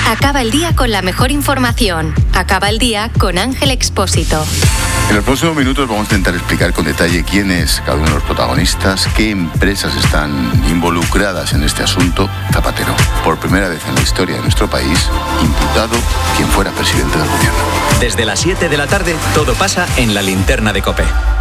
Acaba el día con la mejor información. Acaba el día con Ángel Expósito. En los próximos minutos vamos a intentar explicar con detalle quién es cada uno de los protagonistas, qué empresas están involucradas en este asunto. Zapatero, por primera vez en la historia de nuestro país, imputado quien fuera presidente del gobierno. Desde las 7 de la tarde, todo pasa en La Linterna de COPE.